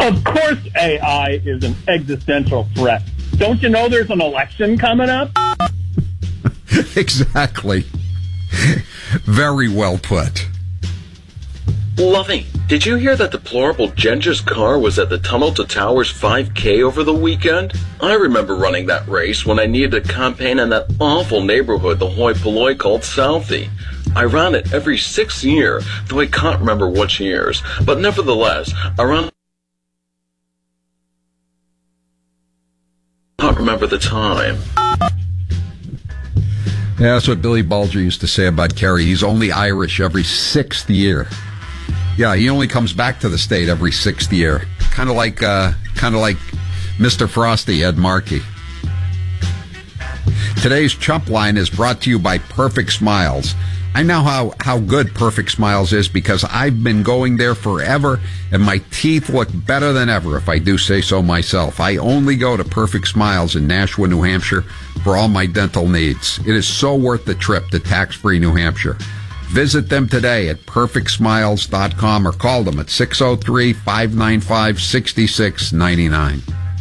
Of course AI is an existential threat. Don't you know there's an election coming up? Exactly. Very well put. Lovey, did you hear that deplorable Ginger's car was at the Tunnel to Towers 5K over the weekend? I remember running that race when I needed a campaign in that awful neighborhood the hoi polloi called Southie. I ran it every 6th year, though I can't remember which years. But nevertheless, I can't remember the time. Yeah, that's what Billy Bulger used to say about Kerry. He's only Irish every 6th year. Yeah, he only comes back to the state every 6th year. Kind of like Mr. Frosty, Ed Markey. Today's Chump Line is brought to you by Perfect Smiles. I know how good Perfect Smiles is because I've been going there forever, and my teeth look better than ever, if I do say so myself. I only go to Perfect Smiles in Nashua, New Hampshire for all my dental needs. It is so worth the trip to tax-free New Hampshire. Visit them today at perfectsmiles.com or call them at 603-595-6699.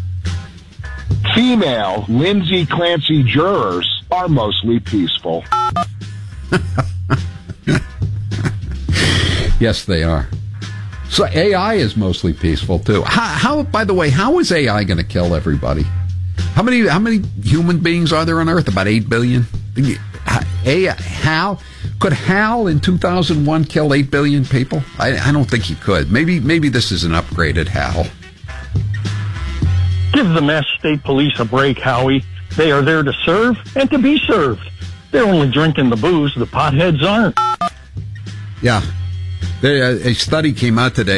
Female Lindsay Clancy jurors are mostly peaceful. Yes, they are. So AI is mostly peaceful too. How by the way, how is AI going to kill everybody? How many human beings are there on Earth? About 8 billion. How could Hal in 2001 kill 8 billion people? I don't think he could. Maybe this is an upgraded Hal. Give the Mass State Police a break, Howie. They are there to serve and to be served. They're only drinking the booze. The potheads aren't. Yeah. A study came out today